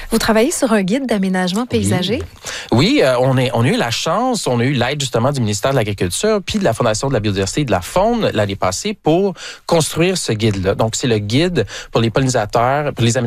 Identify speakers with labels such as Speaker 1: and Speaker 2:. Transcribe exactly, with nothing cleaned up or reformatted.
Speaker 1: Vous travaillez sur un guide d'aménagement paysager?
Speaker 2: Oui, euh, on, est, on a eu la chance, on a eu l'aide justement du ministère de l'Agriculture puis de la Fondation de la biodiversité et de la faune l'année passée pour construire ce guide-là. Donc, c'est le guide pour les pollinisateurs, pour les